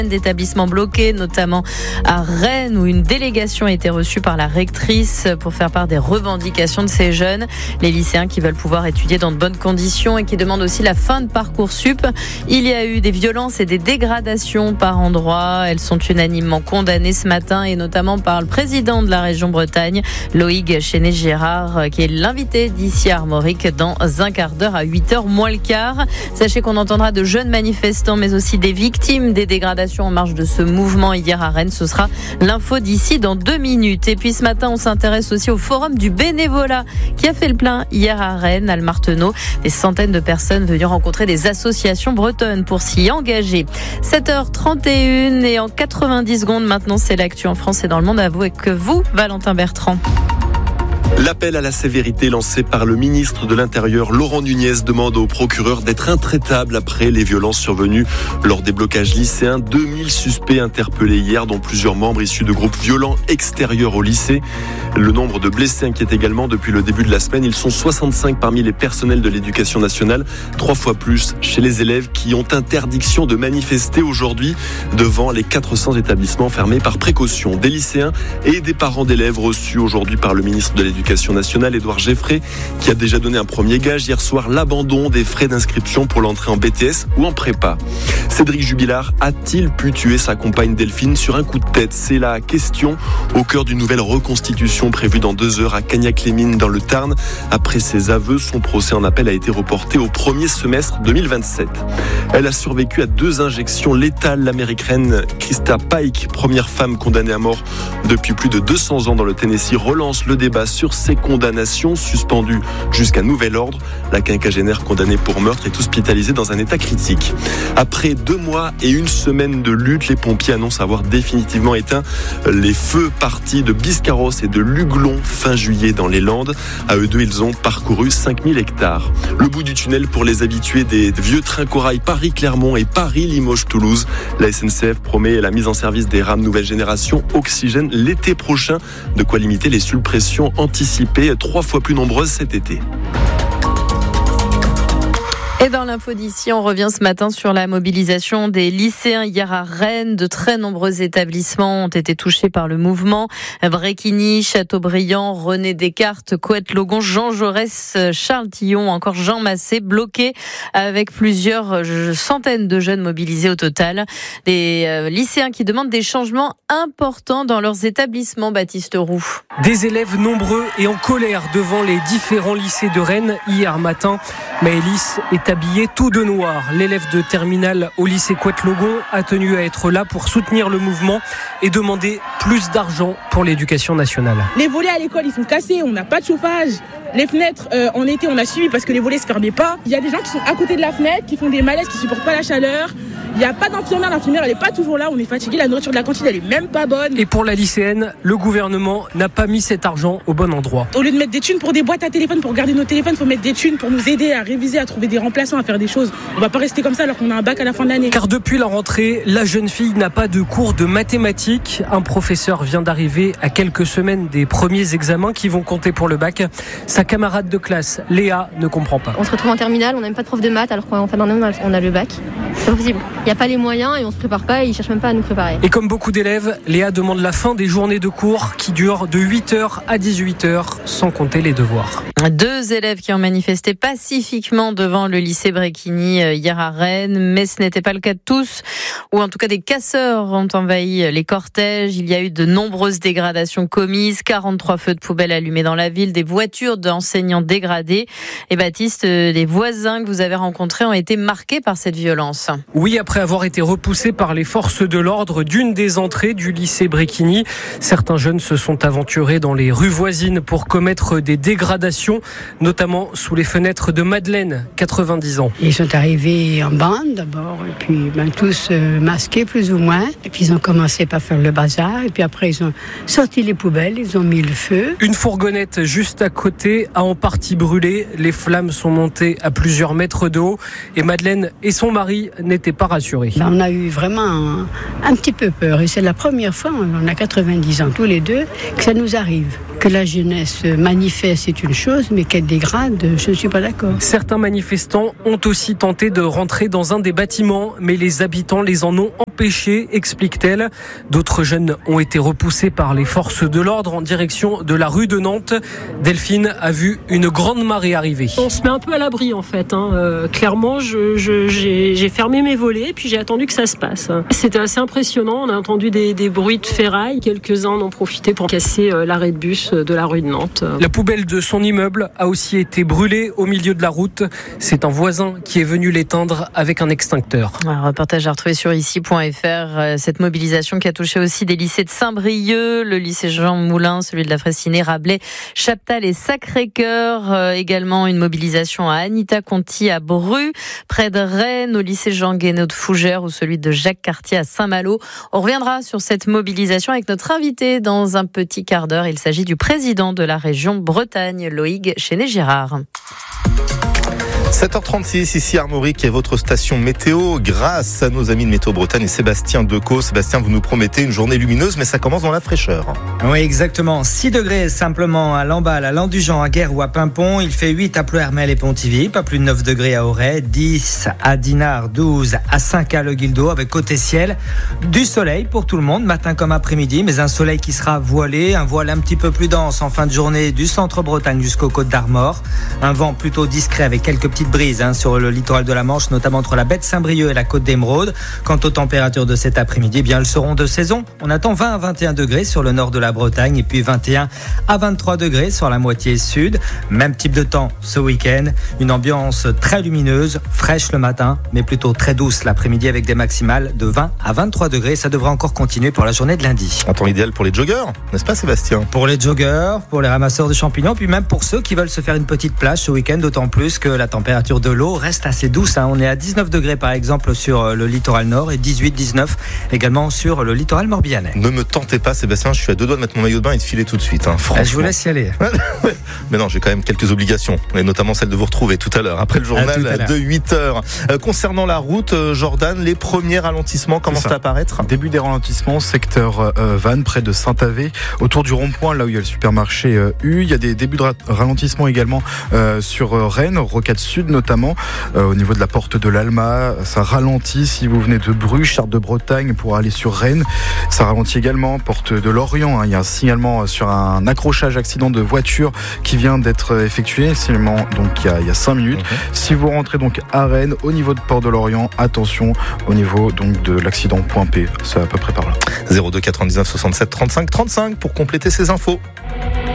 D'établissements bloqués, notamment à Rennes, où une délégation a été reçue par la rectrice pour faire part des revendications de ces jeunes. Les lycéens qui veulent pouvoir étudier dans de bonnes conditions et qui demandent aussi la fin de Parcoursup. Il y a eu des violences et des dégradations par endroits. Elles sont unanimement condamnées ce matin, et notamment par le président de la région Bretagne, Loïc Chenet-Girard, qui est l'invité d'ici à Armorique dans un quart d'heure à 8h moins le quart. Sachez qu'on entendra de jeunes manifestants, mais aussi des victimes des dégradations en marge de ce mouvement hier à Rennes. Ce sera l'info d'ici dans 2 minutes. Et puis ce matin, on s'intéresse aussi au forum du bénévolat qui a fait le plein hier à Rennes, à Le Marteneau. Des centaines de personnes venues rencontrer des associations bretonnes pour s'y engager. 7h31 et en 90 secondes maintenant, c'est l'actu en France et dans le monde. À vous et que vous, Valentin Bertrand. L'appel à la sévérité lancé par le ministre de l'Intérieur, Laurent Nunez, demande au procureur d'être intraitable après les violences survenues lors des blocages lycéens. 2000 suspects interpellés hier, dont plusieurs membres issus de groupes violents extérieurs au lycée. Le nombre de blessés inquiète également depuis le début de la semaine. Ils sont 65 parmi les personnels de l'éducation nationale, 3 fois plus chez les élèves qui ont interdiction de manifester aujourd'hui devant les 400 établissements fermés par précaution. Des lycéens et des parents d'élèves reçus aujourd'hui par le ministre de l'Éducation nationale, Édouard Geffray, qui a déjà donné un premier gage hier soir, l'abandon des frais d'inscription pour l'entrée en BTS ou en prépa. Cédric Jubilard a-t-il pu tuer sa compagne Delphine sur un coup de tête? C'est la question au cœur d'une nouvelle reconstitution prévue dans 2 heures à Cagnac-les-Mines dans le Tarn. Après ses aveux, son procès en appel a été reporté au premier semestre 2027. Elle a survécu à 2 injections létales. L'américaine Krista Pike, première femme condamnée à mort depuis plus de 200 ans dans le Tennessee, relance le débat sur ses condamnations, suspendues jusqu'à nouvel ordre. La quinquagénaire condamnée pour meurtre est hospitalisée dans un état critique. Après 2 mois et 1 semaine de lutte, les pompiers annoncent avoir définitivement éteint les feux partis de Biscarrosse et de Luglon fin juillet dans les Landes. À eux deux, ils ont parcouru 5000 hectares. Le bout du tunnel pour les habitués des vieux trains corail Paris-Clermont et Paris-Limoges-Toulouse. La SNCF promet la mise en service des rames nouvelle génération Oxygène l'été prochain. De quoi limiter les suppressions anticipées 3 fois plus nombreuses cet été. Et dans l'info d'ici, on revient ce matin sur la mobilisation des lycéens hier à Rennes. De très nombreux établissements ont été touchés par le mouvement. Bréquigny, Châteaubriand, René Descartes, Couette-Logon, Jean Jaurès, Charles Tillon, encore Jean Massé, bloqués avec plusieurs centaines de jeunes mobilisés au total. Des lycéens qui demandent des changements importants dans leurs établissements, Baptiste Roux. Des élèves nombreux et en colère devant les différents lycées de Rennes hier matin. Maëlys est habillée tout de noir. L'élève de terminale au lycée Couette-Logon a tenu à être là pour soutenir le mouvement et demander plus d'argent pour l'éducation nationale. Les volets à l'école, ils sont cassés, on n'a pas de chauffage. Les fenêtres, en été, on a suivi parce que les volets ne se fermaient pas. Il y a des gens qui sont à côté de la fenêtre, qui font des malaises, qui ne supportent pas la chaleur. Il n'y a pas d'infirmière, l'infirmière elle n'est pas toujours là, on est fatigué, la nourriture de la cantine elle est même pas bonne. Et pour la lycéenne, le gouvernement n'a pas mis cet argent au bon endroit. Au lieu de mettre des thunes pour des boîtes à téléphone, pour garder nos téléphones, il faut mettre des thunes pour nous aider à réviser, à trouver des remplaçants, à faire des choses. On ne va pas rester comme ça alors qu'on a un bac à la fin de l'année. Car depuis la rentrée, la jeune fille n'a pas de cours de mathématiques. Un professeur vient d'arriver à quelques semaines des premiers examens qui vont compter pour le bac. Sa camarade de classe, Léa, ne comprend pas. On se retrouve en terminale, on n'a même pas de prof de maths alors qu'en fin d'année on a le bac. C'est pas possible. Il n'y a pas les moyens et on se prépare pas et ils cherchent même pas à nous préparer. Et comme beaucoup d'élèves, Léa demande la fin des journées de cours qui durent de 8h à 18h sans compter les devoirs. 2 élèves qui ont manifesté pacifiquement devant le lycée Bréquigny hier à Rennes, mais ce n'était pas le cas de tous, ou en tout cas des casseurs ont envahi les cortèges. Il y a eu de nombreuses dégradations commises, 43 feux de poubelle allumés dans la ville, des voitures d'enseignants dégradées. Et Baptiste, les voisins que vous avez rencontrés ont été marqués par cette violence. Oui, après avoir été repoussés par les forces de l'ordre d'une des entrées du lycée Bréquigny, certains jeunes se sont aventurés dans les rues voisines pour commettre des dégradations, notamment sous les fenêtres de Madeleine, 90 ans. Ils sont arrivés en bande d'abord, et puis tous masqués plus ou moins. Et puis ils ont commencé par faire le bazar, et puis après ils ont sorti les poubelles, ils ont mis le feu. Une fourgonnette juste à côté a en partie brûlé. Les flammes sont montées à plusieurs mètres de haut et Madeleine et son mari n'étaient pas rassurés. On a eu vraiment un petit peu peur, et c'est la première fois, on a 90 ans tous les deux, que ça nous arrive. Que la jeunesse manifeste, c'est une chose, mais qu'elle dégrade, je ne suis pas d'accord. Certains manifestants ont aussi tenté de rentrer dans un des bâtiments, mais les habitants les en ont empêchés, explique-t-elle. D'autres jeunes ont été repoussés par les forces de l'ordre en direction de la rue de Nantes. Delphine a vu une grande marée arriver. On se met un peu à l'abri en fait. Clairement, j'ai fermé mes volets puis j'ai attendu que ça se passe. C'était assez impressionnant. On a entendu des bruits de ferraille. Quelques-uns en ont profité pour casser l'arrêt de bus de la rue de Nantes. La poubelle de son immeuble a aussi été brûlée au milieu de la route. C'est un voisin qui est venu l'éteindre avec un extincteur. Un reportage à retrouver sur ici.fr. Cette mobilisation qui a touché aussi des lycées de Saint-Brieuc, le lycée Jean Moulin, celui de la Fraissinet, Rabelais, Chaptal et Sacré-Cœur. Également une mobilisation à Anita-Conti à Bru, près de Rennes, au lycée Jean Guénaud de Fougères ou celui de Jacques Cartier à Saint-Malo. On reviendra sur cette mobilisation avec notre invité dans un petit quart d'heure. Il s'agit du président de la région Bretagne, Loïc Chéné-Girard. 7h36, ici Armorique, qui est votre station météo, grâce à nos amis de Météo Bretagne et Sébastien Decaux. Sébastien, vous nous promettez une journée lumineuse, mais ça commence dans la fraîcheur. Oui, exactement. 6 degrés simplement à Lamballe, à Landujan, à Guerre ou à Pimpon. Il fait 8 à Pleuhermel et Pontivy, pas plus de 9 degrés à Auray, 10 à Dinard, 12 à Saint-Calox-le-Guildo, avec côté ciel. Du soleil pour tout le monde, matin comme après-midi, mais un soleil qui sera voilé, un voile un petit peu plus dense en fin de journée du centre-Bretagne jusqu'aux Côtes d'Armor. Un vent plutôt discret avec quelques petites brise sur le littoral de la Manche, notamment entre la baie de Saint-Brieuc et la côte d'Émeraude. Quant aux températures de cet après-midi, eh bien, elles seront de saison. On attend 20 à 21 degrés sur le nord de la Bretagne et puis 21 à 23 degrés sur la moitié sud. Même type de temps ce week-end. Une ambiance très lumineuse, fraîche le matin, mais plutôt très douce l'après-midi avec des maximales de 20 à 23 degrés. Ça devrait encore continuer pour la journée de lundi. Un temps idéal pour les joggers, n'est-ce pas Sébastien ? Pour les joggers, pour les ramasseurs de champignons, puis même pour ceux qui veulent se faire une petite plage ce week-end, d'autant plus que la température de l'eau reste assez douce. On est à 19 degrés par exemple sur le littoral nord et 18-19 également sur le littoral morbihanais. Ne me tentez pas Sébastien, je suis à 2 doigts de mettre mon maillot de bain et de filer tout de suite. Je vous laisse y aller. Mais non, j'ai quand même quelques obligations, et notamment celle de vous retrouver tout à l'heure, après le journal de 8h. Concernant la route, Jordan, les premiers ralentissements commencent à apparaître. Début des ralentissements, secteur Vannes, près de Saint-Avé, autour du rond-point, là où il y a le supermarché U. Il y a des débuts de ralentissement également sur Rennes, Rocade Sud notamment, au niveau de la porte de l'Alma. Ça ralentit si vous venez de Bruges, Chartres de Bretagne pour aller sur Rennes. Ça ralentit également, porte de Lorient. Il y a un signalement sur un accrochage accident de voiture qui vient d'être effectué, signalement donc il y a 5 minutes. Si vous rentrez donc à Rennes, au niveau de Port de Lorient, attention au niveau donc de l'accident point P, c'est à peu près par là. 02 99 67 35 35 pour compléter ces infos.